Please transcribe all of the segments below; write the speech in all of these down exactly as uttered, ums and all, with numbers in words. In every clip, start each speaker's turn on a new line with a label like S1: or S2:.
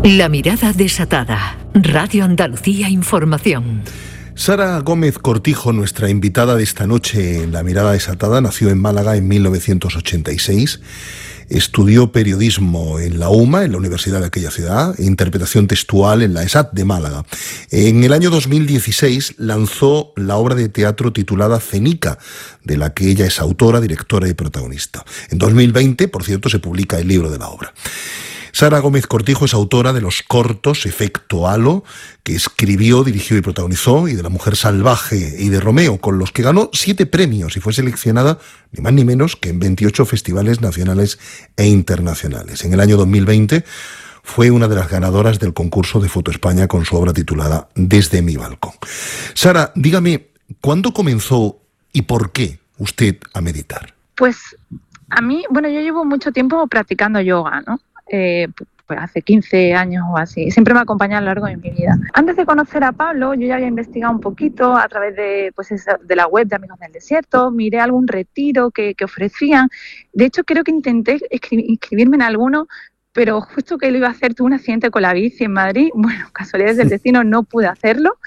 S1: La mirada desatada. Radio Andalucía Información.
S2: Sara Gómez Cortijo, nuestra invitada de esta noche en La mirada desatada, nació en Málaga en mil novecientos ochenta y seis. Estudió periodismo en la UMA, en la Universidad de aquella ciudad, e interpretación textual en la ESAT de Málaga. En el año dos mil dieciséis lanzó la obra de teatro titulada Cenica, de la que ella es autora, directora y protagonista. En dos mil veinte, por cierto, se publica el libro de la obra. Sara Gómez Cortijo es autora de los cortos Efecto Halo, que escribió, dirigió y protagonizó, y de La mujer salvaje y de Romeo, con los que ganó siete premios y fue seleccionada ni más ni menos que en veintiocho festivales nacionales e internacionales. En el año dos mil veinte fue una de las ganadoras del concurso de Foto España con su obra titulada Desde mi balcón. Sara, dígame, ¿cuándo comenzó y por qué usted a meditar?
S3: Pues a mí, bueno, yo llevo mucho tiempo practicando yoga, ¿no? Eh, pues hace quince años o así, siempre me ha acompañado a lo largo de mi vida. Antes de conocer a Pablo, yo ya había investigado un poquito a través de, pues, de la web de Amigos del Desierto, miré algún retiro que, que ofrecían. De hecho, creo que intenté inscribirme en alguno, pero justo que lo iba a hacer, tuve un accidente con la bici en Madrid. Bueno, casualidades del destino, no pude hacerlo.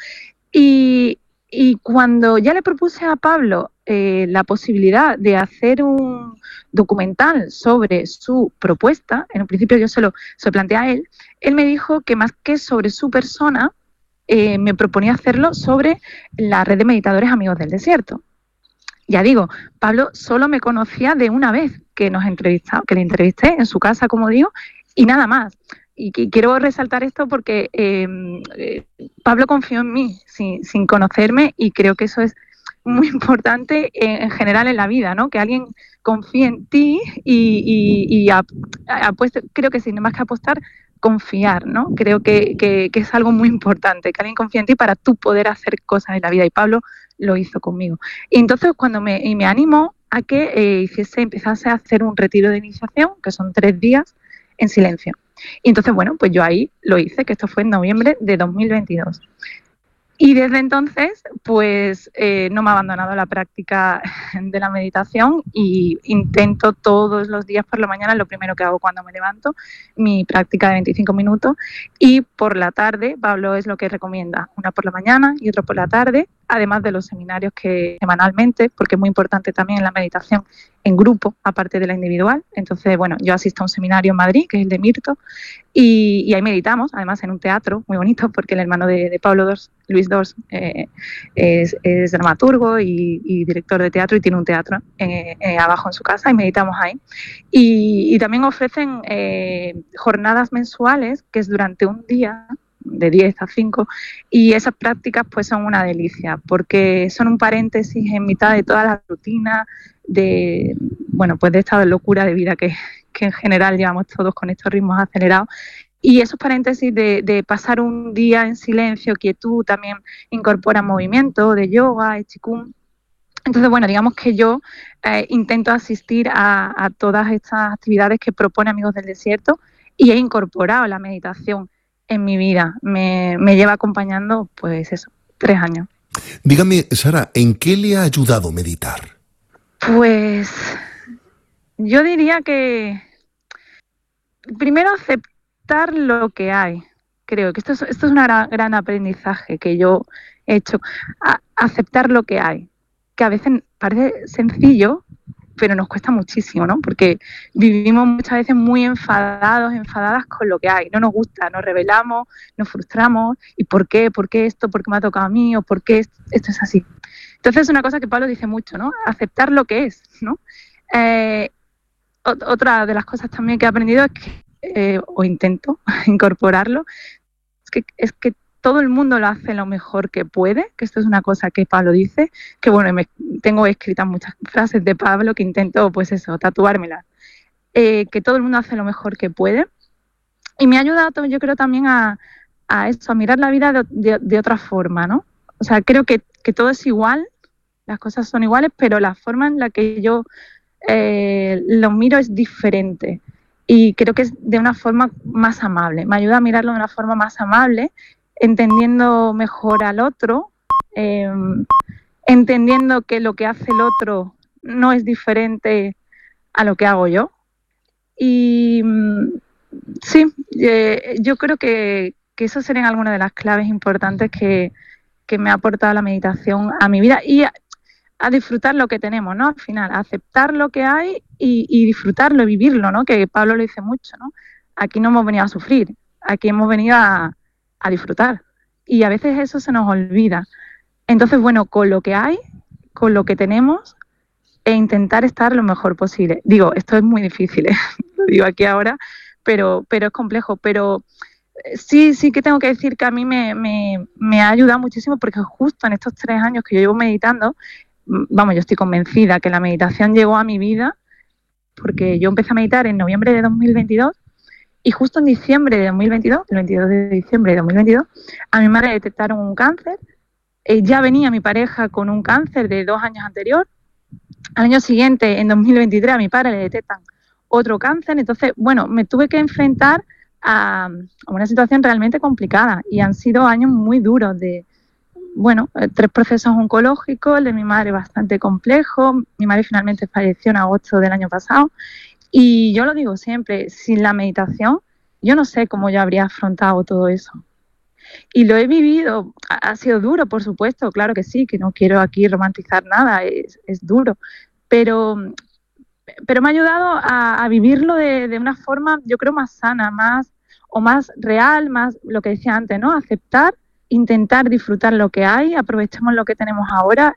S3: Y, y cuando ya le propuse a Pablo eh, la posibilidad de hacer un documental sobre su propuesta, en un principio yo se lo, se lo planteé a él, él me dijo que más que sobre su persona, eh, me proponía hacerlo sobre la red de meditadores Amigos del Desierto. Ya digo, Pablo solo me conocía de una vez que nos entrevistamos, que le entrevisté en su casa, como digo, y nada más. Y quiero resaltar esto porque eh, eh, Pablo confió en mí sin, sin conocerme, y creo que eso es muy importante en, en general en la vida, ¿no? Que alguien confíe en ti y, y, y apueste, creo que sin más que apostar, confiar, ¿no? Creo que, que, que es algo muy importante, que alguien confíe en ti para tú poder hacer cosas en la vida, y Pablo lo hizo conmigo. Y entonces cuando me, y me animó a que eh, hiciese, empezase a hacer un retiro de iniciación, que son tres días en silencio. Y entonces, bueno, pues yo ahí lo hice, que esto fue en noviembre de dos mil veintidós. Y desde entonces, pues eh, no me ha abandonado la práctica de la meditación, y intento todos los días por la mañana, lo primero que hago cuando me levanto, mi práctica de veinticinco minutos, y por la tarde, Pablo es lo que recomienda, una por la mañana y otra por la tarde, además de los seminarios que semanalmente, porque es muy importante también la meditación en grupo, aparte de la individual. Entonces, bueno, yo asisto a un seminario en Madrid, que es el de Mirto, y, y ahí meditamos, además en un teatro muy bonito, porque el hermano de, de Pablo Dors, Luis Dors, eh, es, es dramaturgo y, y director de teatro, y tiene un teatro eh, eh, abajo en su casa, y meditamos ahí. Y, y también ofrecen eh, jornadas mensuales, que es durante un día, de diez a cinco, y esas prácticas pues son una delicia, porque son un paréntesis en mitad de toda la rutina de, bueno, pues de esta locura de vida que, que en general llevamos todos con estos ritmos acelerados. Y esos paréntesis de, de pasar un día en silencio, quietud, también incorpora movimiento de yoga, de qigong. Entonces, bueno, digamos que yo eh, intento asistir a, a todas estas actividades que propone Amigos del Desierto, y he incorporado la meditación en mi vida. Me, me lleva acompañando, pues eso, tres años.
S2: Dígame, Sara, ¿en qué le ha ayudado meditar?
S3: Pues yo diría que primero aceptar lo que hay. Creo que esto es, esto es un gran, gran aprendizaje que yo he hecho. A, aceptar lo que hay, que a veces parece sencillo, pero nos cuesta muchísimo, ¿no? Porque vivimos muchas veces muy enfadados, enfadadas con lo que hay. No nos gusta, nos rebelamos, nos frustramos. ¿Y por qué? ¿Por qué esto? ¿Por qué me ha tocado a mí? ¿O por qué esto, esto es así? Entonces es una cosa que Pablo dice mucho, ¿no? Aceptar lo que es, ¿no? Eh, otra de las cosas también que he aprendido es que, eh, o intento incorporarlo, es que, es que todo el mundo lo hace lo mejor que puede, que esto es una cosa que Pablo dice, que bueno, me, tengo escritas muchas frases de Pablo que intento, pues eso, tatuármelas, eh, que todo el mundo hace lo mejor que puede, y me ha ayudado, yo creo, también a, a eso, a mirar la vida de, de, de otra forma, ¿no? O sea, creo que, que todo es igual, las cosas son iguales, pero la forma en la que yo eh, lo miro es diferente, y creo que es de una forma más amable, me ayuda a mirarlo de una forma más amable, entendiendo mejor al otro, eh, entendiendo que lo que hace el otro no es diferente a lo que hago yo. Y sí, eh, yo creo que, que eso serían algunas de las claves importantes que, que me ha aportado la meditación a mi vida y a, a disfrutar lo que tenemos, ¿no? Al final, a aceptar lo que hay y, y disfrutarlo, vivirlo, ¿no? Que Pablo lo dice mucho, ¿no? Aquí no hemos venido a sufrir, aquí hemos venido a, a disfrutar. Y a veces eso se nos olvida. Entonces, bueno, con lo que hay, con lo que tenemos, e intentar estar lo mejor posible. Digo, esto es muy difícil, ¿eh? Lo digo aquí ahora, pero, pero es complejo. Pero sí, sí que tengo que decir que a mí me, me, me ha ayudado muchísimo porque justo en estos tres años que yo llevo meditando, vamos, yo estoy convencida que la meditación llegó a mi vida porque yo empecé a meditar en noviembre de dos mil veintidós y justo en diciembre de dos mil veintidós, el veintidós de diciembre de dos mil veintidós, a mi madre le detectaron un cáncer. Eh, ya venía mi pareja con un cáncer de dos años anterior. Al año siguiente, en dos mil veintitrés, a mi padre le detectan otro cáncer. Entonces, bueno, me tuve que enfrentar a, a una situación realmente complicada y han sido años muy duros de, bueno, tres procesos oncológicos, el de mi madre bastante complejo. Mi madre finalmente falleció en agosto del año pasado. Y yo lo digo siempre, sin la meditación, yo no sé cómo yo habría afrontado todo eso. Y lo he vivido, ha sido duro, por supuesto, claro que sí, que no quiero aquí romantizar nada, es, es duro, pero, pero me ha ayudado a, a vivirlo de, de una forma, yo creo, más sana, más o más real, más lo que decía antes, ¿no? Aceptar, intentar disfrutar lo que hay, aprovechemos lo que tenemos ahora.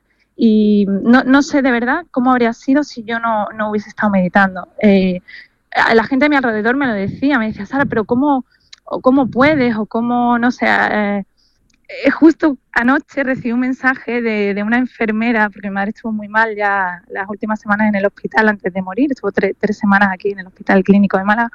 S3: Y no, no sé de verdad cómo habría sido si yo no, no hubiese estado meditando. Eh, la gente a mi alrededor me lo decía, me decía, Sara, pero ¿cómo, o cómo puedes? O cómo, no sé, eh, eh, justo anoche recibí un mensaje de, de una enfermera, porque mi madre estuvo muy mal ya las últimas semanas en el hospital antes de morir, estuvo tre- tres semanas aquí en el Hospital Clínico de Málaga.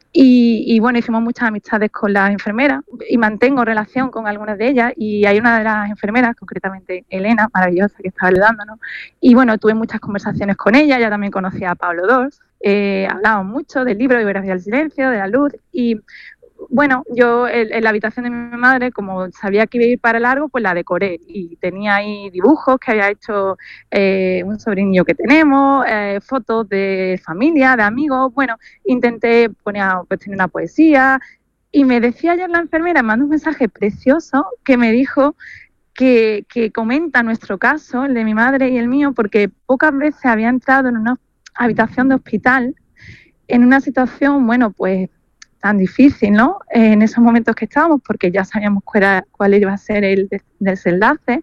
S3: Y, y bueno, hicimos muchas amistades con las enfermeras y mantengo relación con algunas de ellas y hay una de las enfermeras, concretamente Elena, maravillosa, que estaba ayudándonos. Y bueno, tuve muchas conversaciones con ella, ella también conocía a Pablo Dors, eh, hablábamos mucho del libro Biografía del Silencio, de la luz y bueno, yo en, en la habitación de mi madre, como sabía que iba a ir para largo, pues la decoré y tenía ahí dibujos que había hecho eh, un sobrinillo que tenemos, eh, fotos de familia, de amigos. Bueno, intenté poner, pues tenía una poesía y me decía ayer la enfermera, me mandó un mensaje precioso que me dijo que, que comenta nuestro caso, el de mi madre y el mío, porque pocas veces había entrado en una habitación de hospital en una situación, bueno, pues tan difícil, ¿no? Eh, en esos momentos que estábamos, porque ya sabíamos cuál, era, cuál iba a ser el desenlace,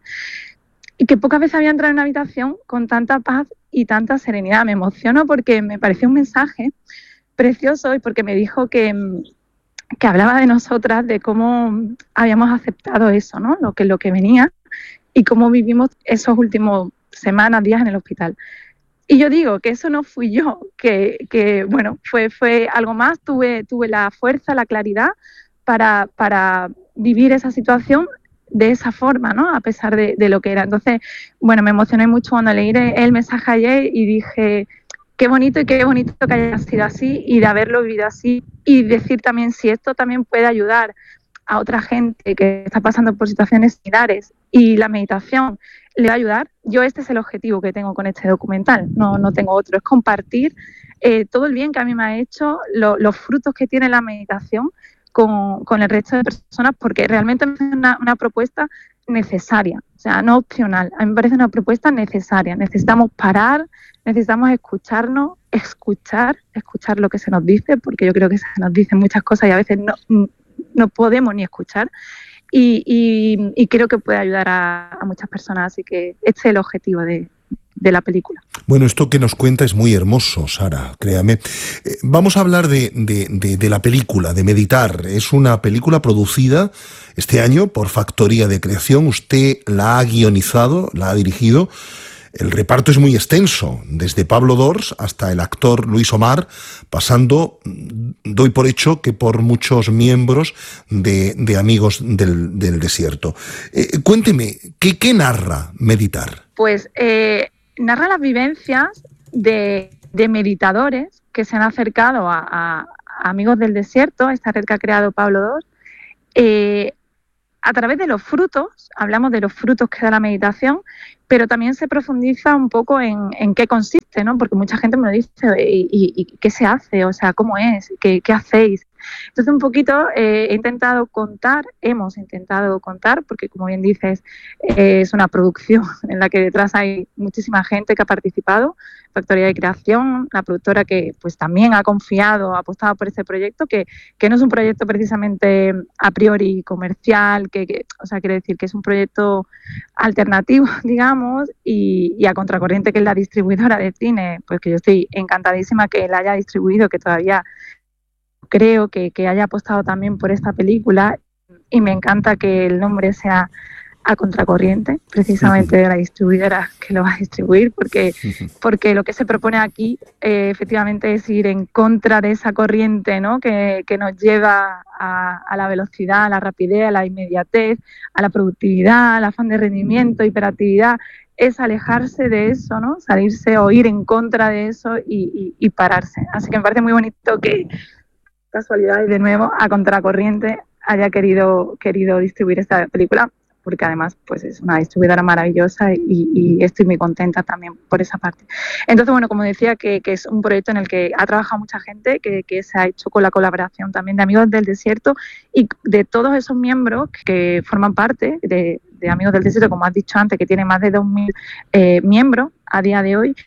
S3: y que pocas veces había entrado en una habitación con tanta paz y tanta serenidad. Me emociono porque me pareció un mensaje precioso y porque me dijo que, que hablaba de nosotras, de cómo habíamos aceptado eso, ¿no? Lo que, lo que venía y cómo vivimos esos últimos semanas, días en el hospital. Y yo digo que eso no fui yo, que, que bueno, fue, fue algo más, tuve, tuve la fuerza, la claridad para, para vivir esa situación de esa forma, ¿no? A pesar de, de lo que era. Entonces, bueno, me emocioné mucho cuando leí el mensaje ayer y dije, qué bonito y qué bonito que haya sido así y de haberlo vivido así y decir también si esto también puede ayudar a otra gente que está pasando por situaciones similares y la meditación le va a ayudar. Yo este es el objetivo que tengo con este documental, no, no tengo otro, es compartir eh, todo el bien que a mí me ha hecho, lo, los frutos que tiene la meditación con, con el resto de personas, porque realmente es una, una propuesta necesaria, o sea, no opcional, a mí me parece una propuesta necesaria. Necesitamos parar, necesitamos escucharnos, escuchar, escuchar lo que se nos dice, porque yo creo que se nos dicen muchas cosas y a veces no, no podemos ni escuchar. Y, y, y creo que puede ayudar a, a muchas personas, así que este es el objetivo de, de la película.
S2: Bueno, esto que nos cuenta es muy hermoso, Sara, créame. Eh, vamos a hablar de, de, de, de la película, de Meditar. Es una película producida este año por Factoría de Creación. Usted la ha guionizado, la ha dirigido. El reparto es muy extenso, desde Pablo Dors hasta el actor Luis Omar, pasando, doy por hecho, que por muchos miembros de, de Amigos del, del Desierto. Eh, cuénteme, ¿qué, ¿qué narra Meditar?
S3: Pues eh, narra las vivencias de, de meditadores que se han acercado a, a, a Amigos del Desierto, a esta red que ha creado Pablo Dors, eh, a través de los frutos. Hablamos de los frutos que da la meditación, pero también se profundiza un poco en, en qué consiste, ¿no? Porque mucha gente me lo dice, ¿y, y, y qué se hace? O sea, ¿cómo es? ¿Qué, qué hacéis? Entonces, un poquito eh, he intentado contar, hemos intentado contar, porque como bien dices, eh, es una producción en la que detrás hay muchísima gente que ha participado, Factoría de Creación, la productora que pues también ha confiado, ha apostado por este proyecto, que, que no es un proyecto precisamente a priori comercial, que, que, o sea, quiere decir que es un proyecto alternativo, digamos, y, y a contracorriente, que es la distribuidora de cine, pues que yo estoy encantadísima que la haya distribuido, que todavía creo que, que haya apostado también por esta película, y me encanta que el nombre sea A Contracorriente, precisamente de la distribuidora que lo va a distribuir, porque, porque lo que se propone aquí eh, efectivamente es ir en contra de esa corriente, ¿no? que, que nos lleva a, a la velocidad, a la rapidez, a la inmediatez, a la productividad, al afán de rendimiento, hiperactividad. Es alejarse de eso, ¿no? Salirse o ir en contra de eso y, y, y pararse. Así que me parece muy bonito que, casualidad y de nuevo, A Contracorriente haya querido, querido distribuir esta película, porque además pues es una distribuidora maravillosa y, y estoy muy contenta también por esa parte. Entonces, bueno, como decía, que, que es un proyecto en el que ha trabajado mucha gente, que, que se ha hecho con la colaboración también de Amigos del Desierto y de todos esos miembros que forman parte de, de Amigos del Desierto, como has dicho antes, que tiene más de dos mil eh, miembros a día de hoy.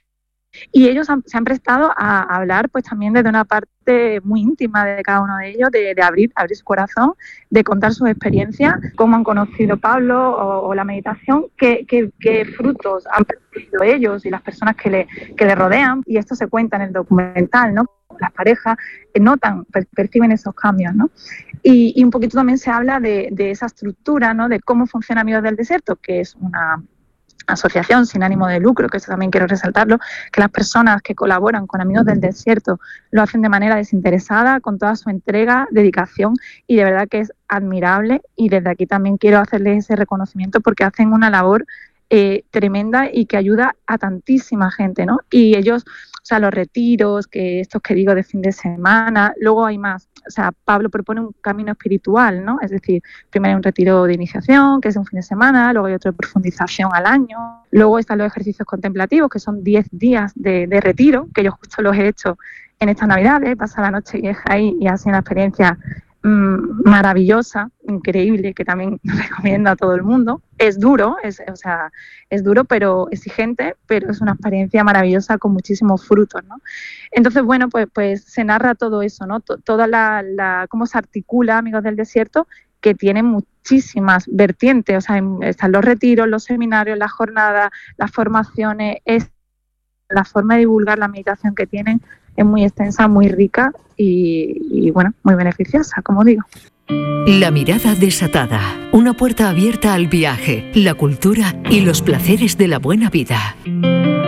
S3: Y ellos han, se han prestado a, a hablar pues también desde una parte muy íntima de cada uno de ellos, de, de abrir, abrir su corazón, de contar sus experiencias, cómo han conocido Pablo o, o la meditación, qué, qué, qué frutos han percibido ellos y las personas que le, que le rodean. Y esto se cuenta en el documental, ¿no? Las parejas notan, perciben esos cambios, ¿no? Y, y un poquito también se habla de, de esa estructura, ¿no? De cómo funciona Amigos del Desierto, que es una asociación sin ánimo de lucro, que eso también quiero resaltarlo, que las personas que colaboran con Amigos del Desierto lo hacen de manera desinteresada, con toda su entrega, dedicación, y de verdad que es admirable, y desde aquí también quiero hacerles ese reconocimiento porque hacen una labor eh, tremenda y que ayuda a tantísima gente, ¿no? Y ellos, o sea, los retiros, que estos que digo de fin de semana, luego hay más. O sea, Pablo propone un camino espiritual, ¿no? Es decir, primero hay un retiro de iniciación, que es un fin de semana, luego hay otro de profundización al año, luego están los ejercicios contemplativos, que son diez días de, de retiro, que yo justo los he hecho en estas Navidades, pasar la noche vieja ahí y hacer una experiencia mmm, maravillosa, increíble, que también recomiendo a todo el mundo. Es duro, es, o sea, es duro, pero exigente, pero es una experiencia maravillosa con muchísimos frutos, ¿no? Entonces, bueno, pues, pues se narra todo eso, ¿no? T- toda la, la, cómo se articula Amigos del Desierto, que tiene muchísimas vertientes, o sea, están los retiros, los seminarios, las jornadas, las formaciones, es la forma de divulgar la meditación que tienen es muy extensa, muy rica y, y bueno, muy beneficiosa, como digo.
S1: La mirada desatada, una puerta abierta al viaje, la cultura y los placeres de la buena vida.